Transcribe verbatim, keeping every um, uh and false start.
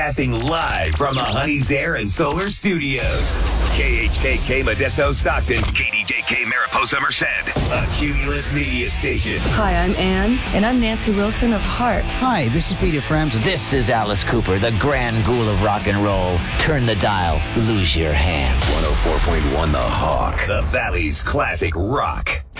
Casting live from the Honey's Air and Solar Studios. K H K K Modesto Stockton. K D J K Mariposa Merced. A Cumulus Media Station. Hi, I'm Ann. And I'm Nancy Wilson of Heart. Hi, this is Peter Framson. This is Alice Cooper, the grand ghoul of rock and roll. Turn the dial, lose your hand. one oh four point one The Hawk. The Valley's classic rock.